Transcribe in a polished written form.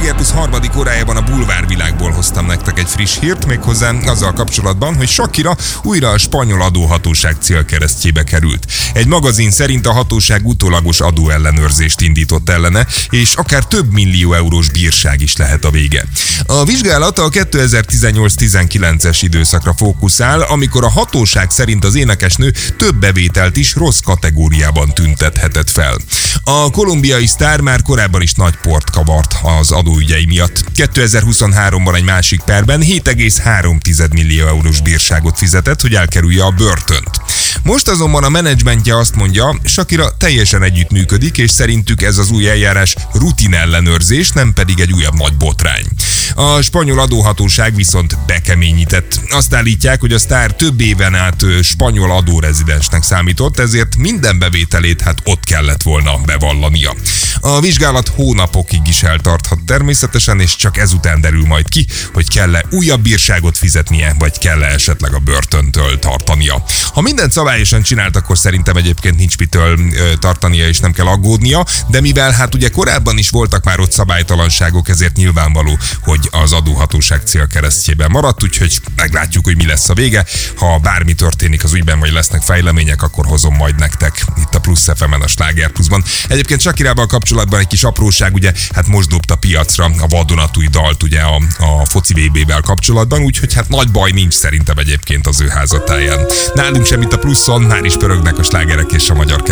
Sláger Plusz harmadik órájában a bulvárvilágból hoztam nektek egy friss hírt, méghozzá azzal kapcsolatban, hogy Shakira újra a spanyol adóhatóság célkeresztjébe került. Egy magazin szerint a hatóság utólagos adóellenőrzést indított ellene, és akár több millió eurós bírság is lehet a vége. A vizsgálat a 2018-19-es időszakra fókuszál, amikor a hatóság szerint az énekesnő több bevételt is rossz kategóriában tüntethetett fel. A kolumbiai sztár már korábban is nagy port kavart az adóügyei miatt. 2023-ban egy másik perben 7,3 millió eurós bírságot fizetett, hogy elkerülje a börtönt. Most azonban a menedzsmentje azt mondja, Shakira teljesen együttműködik, és szerintük ez az új eljárás rutinellenőrzés, nem pedig egy újabb nagy botrány. A spanyol adóhatóság viszont bekeményített. Azt állítják, hogy a sztár több éven át spanyol adórezidensnek számított, ezért minden bevételét ott kellett volna bevallania. A vizsgálat hónapokig is eltarthat természetesen, és csak ezután derül majd ki, hogy kell-e újabb bírságot fizetnie, vagy kell-e esetleg a börtöntől tartania. Ha mindent szabályosan csinált, akkor szerintem egyébként nincs mitől tartania, és nem kell aggódnia, de mivel ugye korábban is voltak már ott szabálytalanságok, ezért nyilvánvaló, hogy az adóhatóság célkeresztjében maradt, úgyhogy meglátjuk, hogy mi lesz a vége. Ha bármi történik az ügyben, vagy lesznek fejlemények, akkor hozom majd nektek itt a Plusz FM-en, a Sláger Pluszban. Egyébként Shakirával kapcsolatban egy kis apróság, most dobta piacra a vadonatúj dalt a foci VB-vel kapcsolatban, úgyhogy nagy baj nincs szerintem egyébként az ő házatáján. Nálunk sem itt a Pluszon, már is pörögnek a slágerek és a magyar